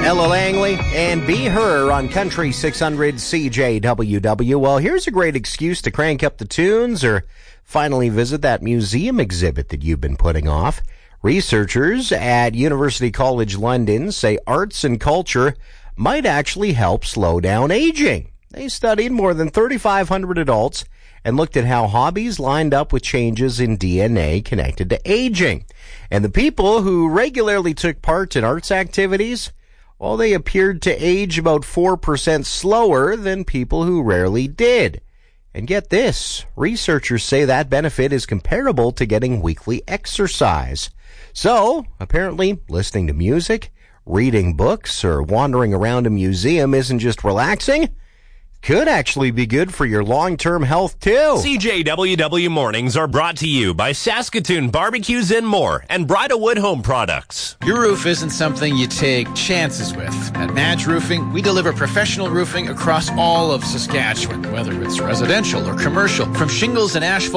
Ella Langley and Be Her on Country 600 CJWW. Well, here's a great excuse to crank up the tunes or finally visit that museum exhibit that you've been putting off. Researchers at University College London say arts and culture might actually help slow down aging. They studied more than 3,500 adults and looked at how hobbies lined up with changes in DNA connected to aging. And the people who regularly took part in arts activities, well, they appeared to age about 4% slower than people who rarely did. And get this, researchers say that benefit is comparable to getting weekly exercise. So, apparently, listening to music, reading books, or wandering around a museum isn't just relaxing. Could actually be good for your long-term health, too. CJWW Mornings are brought to you by Saskatoon Barbecues and More and Bridalwood Home Products. Your roof isn't something you take chances with. At Madge Roofing, we deliver professional roofing across all of Saskatchewan, whether it's residential or commercial, from shingles and asphalt